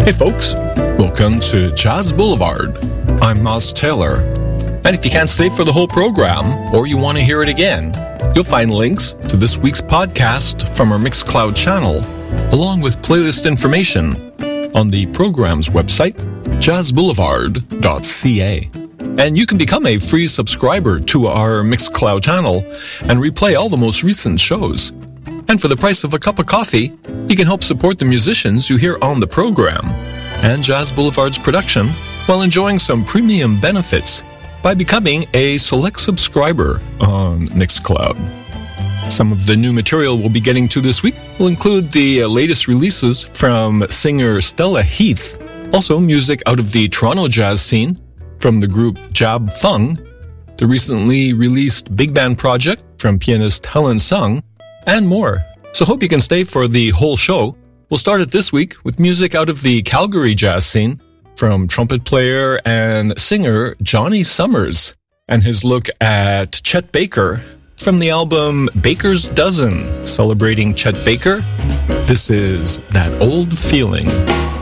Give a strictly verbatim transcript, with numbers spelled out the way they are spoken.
Hey folks, welcome to Jazz Boulevard. I'm Moss Taylor. And if you can't stay for the whole program, or you want to hear it again, you'll find links to this week's podcast from our Mixcloud channel, along with playlist information on the program's website, jazz boulevard dot c a. And you can become a free subscriber to our Mixcloud channel and replay all the most recent shows. And for the price of a cup of coffee, you can help support the musicians you hear on the program and Jazz Boulevard's production while enjoying some premium benefits by becoming a select subscriber on Mixcloud. Some of the new material we'll be getting to this week will include the latest releases from singer Stella Heath, also music out of the Toronto jazz scene from the group Jab Fung, the recently released big band project from pianist Helen Sung, and more. So hope you can stay for the whole show. We'll start it this week with music out of the Calgary jazz scene from trumpet player and singer Johnny Summers and his look at Chet Baker from the album Baker's Dozen, celebrating Chet Baker. This is That Old Feeling.